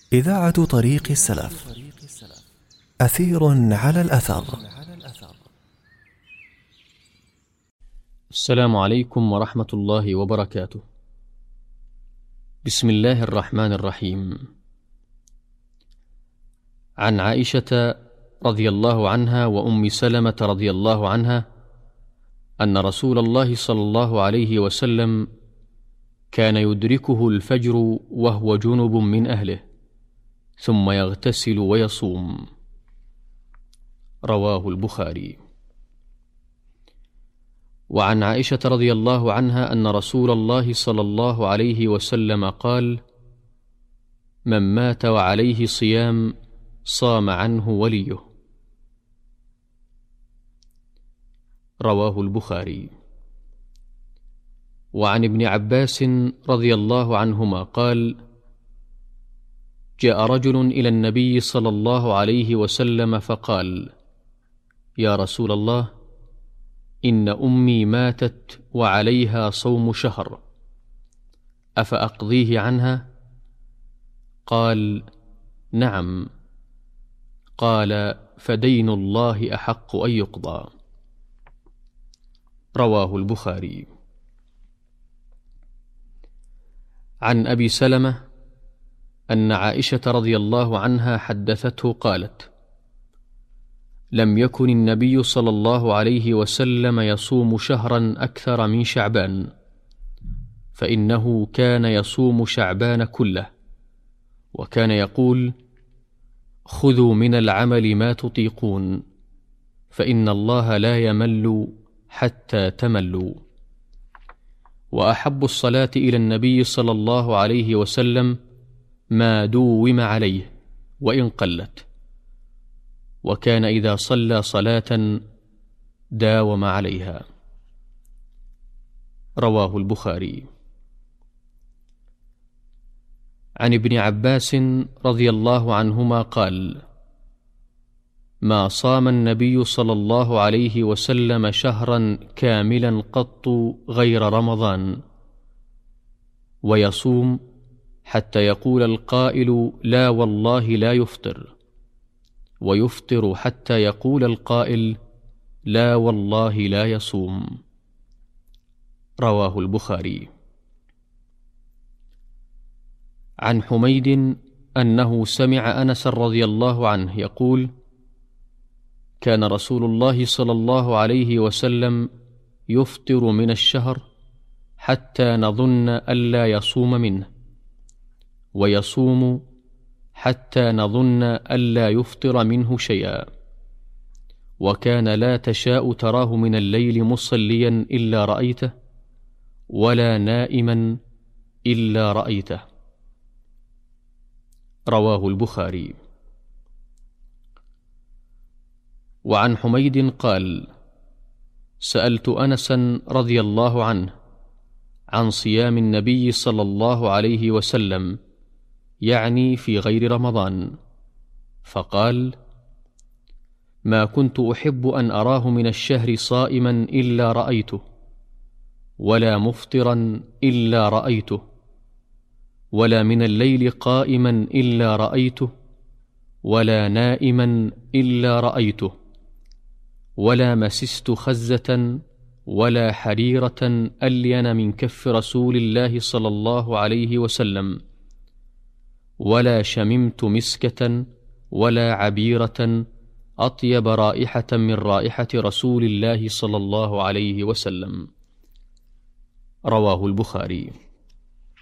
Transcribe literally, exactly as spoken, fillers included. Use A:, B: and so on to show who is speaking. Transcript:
A: إذاعة طريق السلف، أثير على الأثر.
B: السلام عليكم ورحمة الله وبركاته. بسم الله الرحمن الرحيم. عن عائشة رضي الله عنها وأم سلمة رضي الله عنها أن رسول الله صلى الله عليه وسلم كان يدركه الفجر وهو جنب من أهله، ثم يغتسل ويصوم. رواه البخاري. وعن عائشة رضي الله عنها أن رسول الله صلى الله عليه وسلم قال: من مات وعليه صيام صام عنه وليه. رواه البخاري. وعن ابن عباس رضي الله عنهما قال: جاء رجل إلى النبي صلى الله عليه وسلم فقال: يا رسول الله، إن أمي ماتت وعليها صوم شهر، أفأقضيه عنها؟ قال: نعم. قال: فدين الله أحق أن يقضى. رواه البخاري. عن أبي سلمة أن عائشة رضي الله عنها حدثته قالت: لم يكن النبي صلى الله عليه وسلم يصوم شهرا أكثر من شعبان، فإنه كان يصوم شعبان كله، وكان يقول: خذوا من العمل ما تطيقون، فإن الله لا يمل حتى تملوا. وأحب الصلاة إلى النبي صلى الله عليه وسلم ما دوم عليه وإن قلت، وكان إذا صلى صلاة داوم عليها. رواه البخاري. عن ابن عباس رضي الله عنهما قال: ما صام النبي صلى الله عليه وسلم شهرا كاملا قط غير رمضان، ويصوم حتى يقول القائل لا والله لا يفطر، ويفطر حتى يقول القائل لا والله لا يصوم. رواه البخاري. عن حميد أنه سمع أنس رضي الله عنه يقول: كان رسول الله صلى الله عليه وسلم يفطر من الشهر حتى نظن ألا يصوم منه، ويصوم حتى نظن ألا يفطر منه شيئا، وكان لا تشاء تراه من الليل مصليا إلا رأيته، ولا نائما إلا رأيته. رواه البخاري. وعن حميد قال: سألت أنسا رضي الله عنه عن صيام النبي صلى الله عليه وسلم، يعني في غير رمضان، فقال: ما كنت أحب أن أراه من الشهر صائما إلا رأيته، ولا مفطرا إلا رأيته، ولا من الليل قائما إلا رأيته، ولا نائما إلا رأيته، ولا مسست خزة ولا حريرة ألين من كف رسول الله صلى الله عليه وسلم، ولا شممت مسكة ولا عبيرة أطيب رائحة من رائحة رسول الله صلى الله عليه وسلم. رواه البخاري.